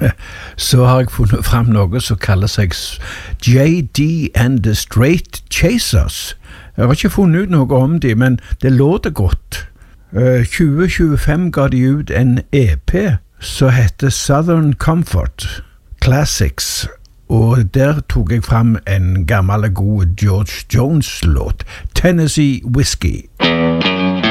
så har jeg funnet fram noe som kaller seg J.D. and the Straight Chasers. Jeg har ikke funnet ut noe om dem, men det låter godt. 2025 ga de ut en EP som heter Southern Comfort Classics, og der tok jeg fram en gammel god George Jones-låt, Tennessee Whiskey.